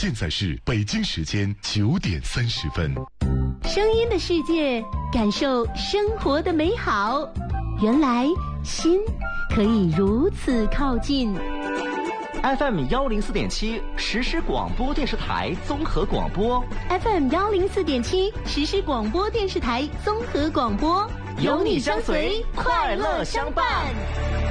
现在是北京时间9:30。 声音的世界，感受生活的美好。原来心可以如此靠近。 FM 104.7实时广播电视台综合广播。 FM 104.7实时广播电视台综合广播， 有你相随，快乐相伴。